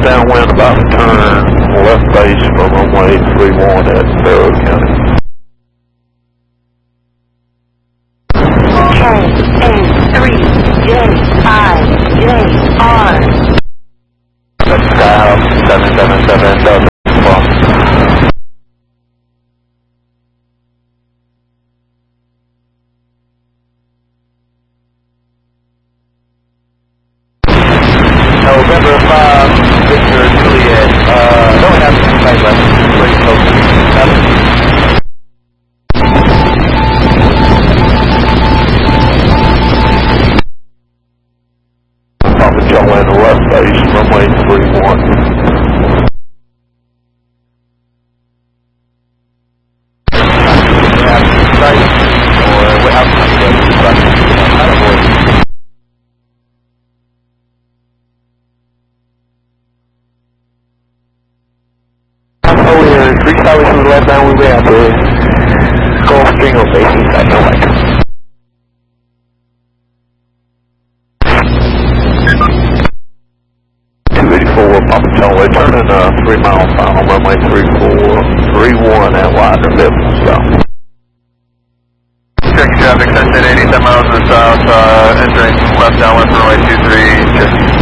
downwind about to turn left base for runway 31 at Barrow County. K83JR. That's dial 777 Delta. November 5, Victor Juliet, don't have to flight left, pretty close to Papa Joe in the left base, runway 31. Freestyle from the left down, we way out there. Gulfstream on facing side, no light. Papa Charlie, turning 3 mile final, runway 3431 at Wider Liverpool South. Checking traffic, 87 miles to the south, entering left downwind for runway 23,